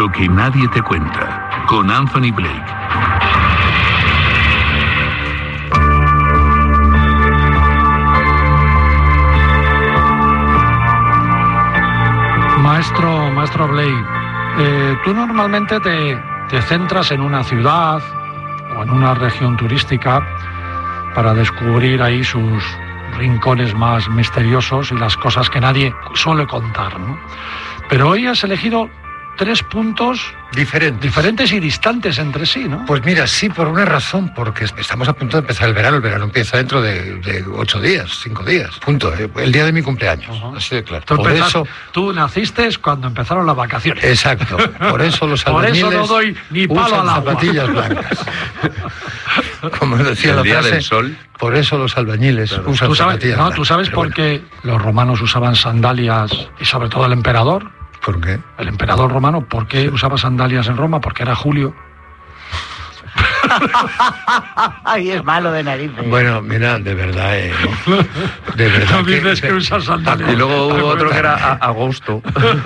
Lo que nadie te cuenta, con Anthony Blake. Maestro Blake, tú normalmente te centras en una ciudad o en una región turística para descubrir ahí sus rincones más misteriosos y las cosas que nadie suele contar, ¿no? Pero hoy has elegido 3 puntos diferentes y distantes entre sí, ¿no? Pues mira, sí, por una razón, porque estamos a punto de empezar el verano empieza dentro de 8 días, 5 días, punto, el día de mi cumpleaños, así de claro. Tú naciste cuando empezaron las vacaciones. Exacto, por eso los albañiles por eso no doy ni palo al agua. Zapatillas blancas. Como decía la frase, del sol. Por eso los albañiles usan zapatillas blancas. ¿Tú sabes por qué los romanos usaban sandalias y sobre todo el emperador? ¿Por qué? El emperador romano, ¿por qué usaba sandalias en Roma? Porque era Julio. Ay, es malo de narices. Bueno, mira, de verdad. No dices que usas sandalias. Y luego hubo otro que era agosto.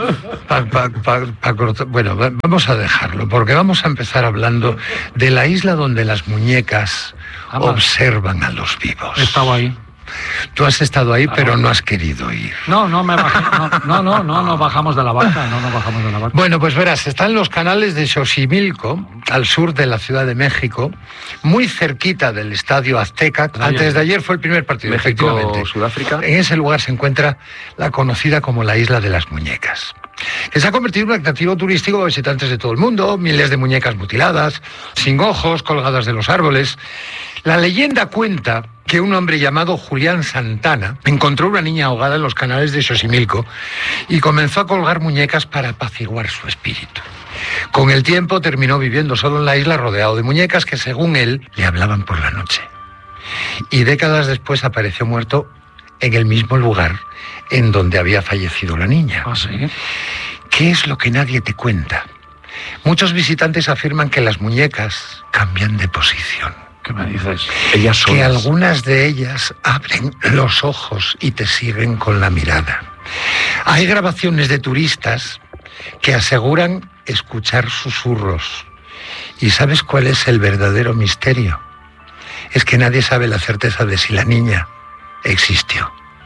Bueno, vamos a dejarlo, porque vamos a empezar hablando de la isla donde las muñecas observan a los vivos. He estado ahí. Tú has estado ahí, pero no has querido ir. No me bajé. No bajamos de la barca. Bueno, pues verás, están los canales de Xochimilco, al sur de la Ciudad de México, muy cerquita del Estadio Azteca. Antes de ayer fue el primer partido, efectivamente. Sudáfrica. En ese lugar se encuentra la conocida como la Isla de las Muñecas, que se ha convertido en un atractivo turístico para visitantes de todo el mundo. Miles de muñecas mutiladas, sin ojos, colgadas de los árboles. La leyenda cuenta que un hombre llamado Julián Santana encontró una niña ahogada en los canales de Xochimilco y comenzó a colgar muñecas para apaciguar su espíritu. Con el tiempo terminó viviendo solo en la isla, rodeado de muñecas que, según él, le hablaban por la noche. Y décadas después apareció muerto en el mismo lugar en donde había fallecido la niña. ¿Ah, sí? ¿Qué es lo que nadie te cuenta? Muchos visitantes afirman que las muñecas cambian de posición. ¿Qué me dices? Ellas solas. Que algunas de ellas abren los ojos y te siguen con la mirada. Hay grabaciones de turistas que aseguran escuchar susurros. ¿Y sabes cuál es el verdadero misterio? Es que nadie sabe la certeza de si la niña existió.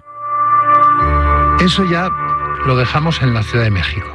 Eso ya lo dejamos en la Ciudad de México.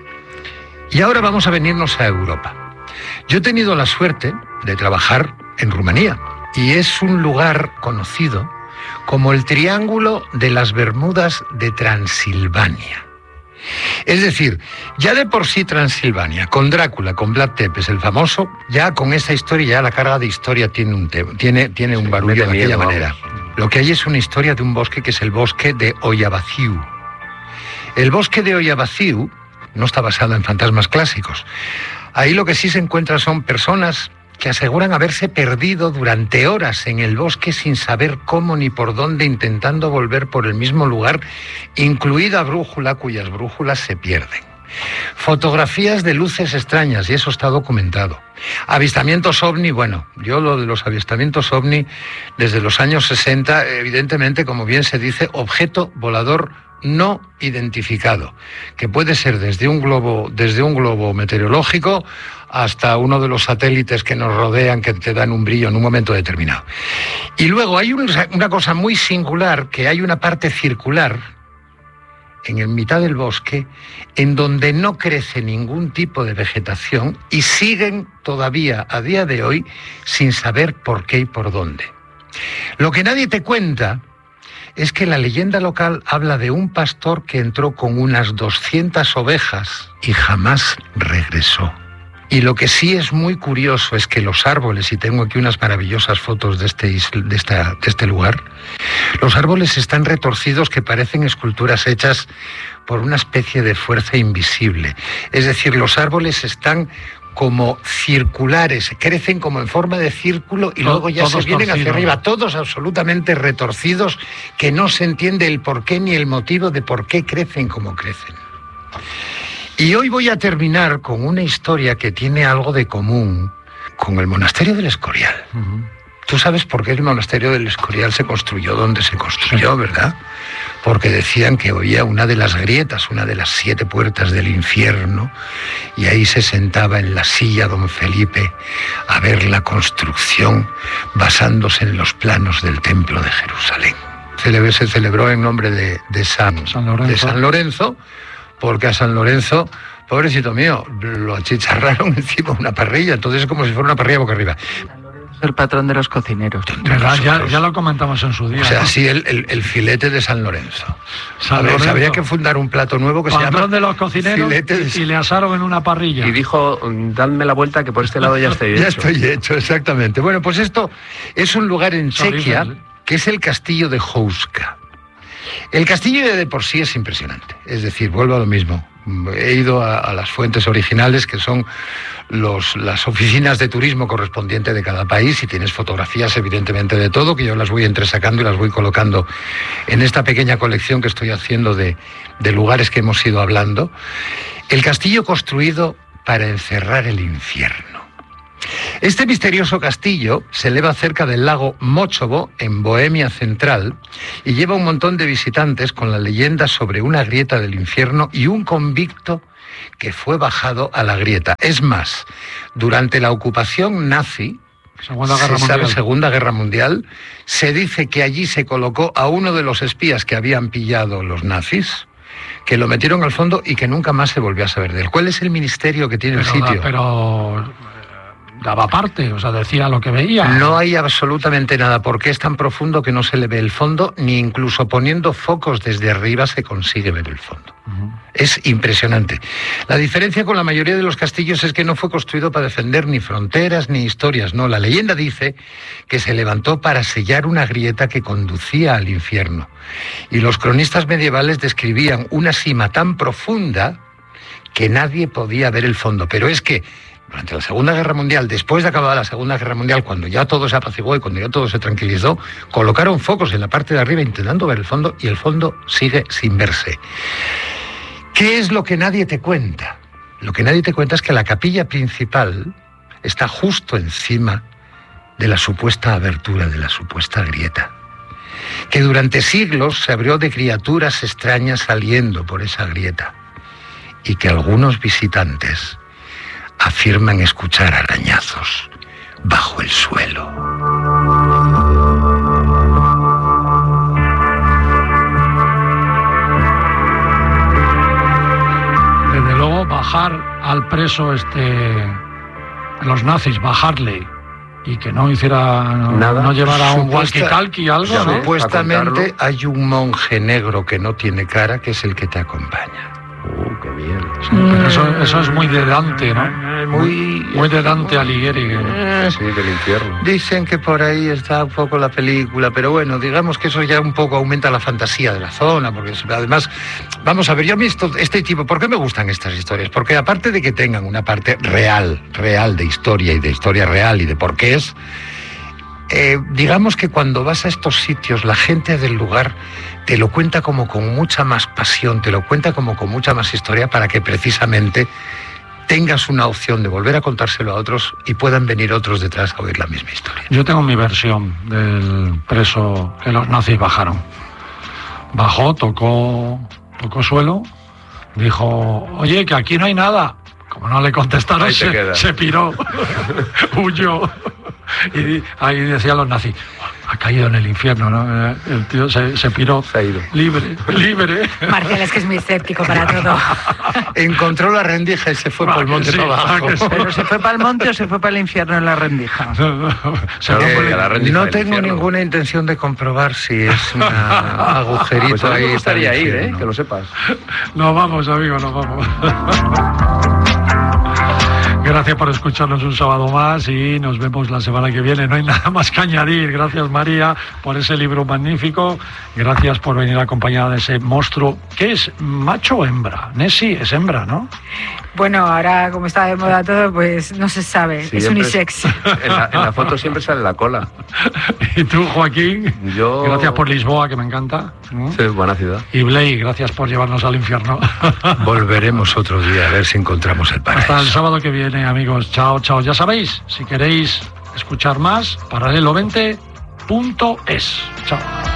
Y ahora vamos a venirnos a Europa. Yo he tenido la suerte de trabajar en Rumanía y es un lugar conocido como el Triángulo de las Bermudas de Transilvania. Es decir, ya de por sí Transilvania, con Drácula, con Vlad Tepes, el famoso, ya con esa historia, ya la carga de historia tiene un barullo de aquella manera. Lo que hay es una historia de un bosque que es el bosque de Oyavaciu. El bosque de Oyavaciu no está basado en fantasmas clásicos. Ahí lo que sí se encuentra son personas que aseguran haberse perdido durante horas en el bosque sin saber cómo ni por dónde, intentando volver por el mismo lugar, incluida brújula, cuyas brújulas se pierden. Fotografías de luces extrañas, y eso está documentado. Avistamientos ovni, bueno, yo lo de los avistamientos ovni desde los años 60, evidentemente, como bien se dice, objeto volador no identificado, que puede ser desde un globo meteorológico hasta uno de los satélites que nos rodean, que te dan un brillo en un momento determinado. Y luego hay una cosa muy singular, que hay una parte circular en el mitad del bosque en donde no crece ningún tipo de vegetación y siguen todavía a día de hoy sin saber por qué y por dónde. Lo que nadie te cuenta es que la leyenda local habla de un pastor que entró con unas 200 ovejas y jamás regresó. Y lo que sí es muy curioso es que los árboles, y tengo aquí unas maravillosas fotos de este lugar, los árboles están retorcidos que parecen esculturas hechas por una especie de fuerza invisible. Es decir, los árboles están como circulares, crecen como en forma de círculo y luego ya se vienen hacia arriba, todos absolutamente retorcidos, que no se entiende el porqué ni el motivo de por qué crecen como crecen. Y hoy voy a terminar con una historia que tiene algo de común con el monasterio del Escorial. Tú sabes por qué el monasterio del Escorial se construyó donde se construyó, ¿verdad? porque decían que oía una de las grietas, una de las 7 puertas del infierno, y ahí se sentaba en la silla don Felipe a ver la construcción basándose en los planos del templo de Jerusalén. Se celebró en nombre de San Lorenzo, porque a San Lorenzo, pobrecito mío, lo achicharraron encima de una parrilla, entonces es como si fuera una parrilla boca arriba. El patrón de los cocineros. ¿Verdad? Ya lo comentamos en su día. O sea, ¿no? sí, el filete de San Lorenzo. Lorenzo. Habría que fundar un plato nuevo que se llama patrón de los cocineros, y le asaron en una parrilla. Y dijo, dadme la vuelta que por este lado ya estoy hecho. Ya estoy hecho, exactamente. Bueno, pues esto es un lugar en Chequia, que es el castillo de Houska. El castillo de por sí es impresionante, es decir, vuelvo a lo mismo. He ido a las fuentes originales, que son las oficinas de turismo correspondientes de cada país, y tienes fotografías evidentemente de todo, que yo las voy entresacando y las voy colocando en esta pequeña colección que estoy haciendo de lugares que hemos ido hablando. El castillo construido para encerrar el infierno. Este misterioso castillo se eleva cerca del lago Mochovo, en Bohemia Central, y lleva un montón de visitantes con la leyenda sobre una grieta del infierno y un convicto que fue bajado a la grieta. Es más, durante la ocupación nazi, Segunda Guerra Mundial, se dice que allí se colocó a uno de los espías que habían pillado los nazis, que lo metieron al fondo y que nunca más se volvió a saber de él. ¿Cuál es el misterio que tiene el sitio? Pero daba parte, o sea, decía lo que veía. No hay absolutamente nada, porque es tan profundo que no se le ve el fondo, ni incluso poniendo focos desde arriba se consigue ver el fondo. Es impresionante. La diferencia con la mayoría de los castillos es que no fue construido para defender ni fronteras ni historias, no. La leyenda dice que se levantó para sellar una grieta que conducía al infierno. Y los cronistas medievales describían una sima tan profunda que nadie podía ver el fondo. Pero es que durante la Segunda Guerra Mundial, después de acabada la Segunda Guerra Mundial, cuando ya todo se apaciguó y cuando ya todo se tranquilizó, colocaron focos en la parte de arriba intentando ver el fondo, y el fondo sigue sin verse. ¿Qué es lo que nadie te cuenta? Lo que nadie te cuenta es que la capilla principal está justo encima de la supuesta abertura, de la supuesta grieta, que durante siglos se abrió de criaturas extrañas saliendo por esa grieta, y que algunos visitantes afirman escuchar arañazos bajo el suelo. Desde luego, bajar al preso los nazis, bajarle y que no hiciera nada, no llevara un walkie-talkie, algo, ¿no? Supuestamente hay un monje negro que no tiene cara, que es el que te acompaña. Qué bien. Sí, pero eso es muy de Dante, ¿no? Muy de Dante Alighieri. Sí, del infierno. Dicen que por ahí está un poco la película, pero bueno, digamos que eso ya un poco aumenta la fantasía de la zona, porque además, vamos a ver, yo a mí este tipo, ¿por qué me gustan estas historias? Porque aparte de que tengan una parte real de historia y de historia real y de por qué es, digamos que cuando vas a estos sitios, la gente del lugar te lo cuenta como con mucha más pasión, te lo cuenta como con mucha más historia, para que precisamente tengas una opción de volver a contárselo a otros y puedan venir otros detrás a oír la misma historia. Yo tengo mi versión del preso que los nazis bajaron. Bajó, tocó suelo, dijo, oye, que aquí no hay nada. Como no le contestaron, se piró, huyó. Y ahí decían los nazis, ha caído en el infierno, ¿no? El tío se piró, se ha ido. Libre. Marcial es que es muy escéptico para todo. Encontró la rendija y se fue por el monte para abajo. ¿Pero se fue para el monte o se fue para el infierno en la rendija? No tengo ninguna intención de comprobar si es un agujerito. Pues ahí. Me gustaría ir, que lo sepas. Nos vamos, amigo, nos vamos. Gracias por escucharnos un sábado más y nos vemos la semana que viene. No hay nada más que añadir. Gracias, María, por ese libro magnífico. Gracias por venir acompañada de ese monstruo. ¿Qué es, macho o hembra? Nessie es hembra, ¿no? Bueno, ahora como está de moda todo, pues no se sabe. Sí, es unisex. En la foto siempre sale la cola. ¿Y tú, Joaquín? Yo... Gracias por Lisboa, que me encanta. Sí, buena ciudad. Y Blake, gracias por llevarnos al infierno. Volveremos otro día a ver si encontramos el paraíso. Hasta el sábado que viene, amigos. Chao, chao. Ya sabéis, si queréis escuchar más, paralelo20.es. Chao.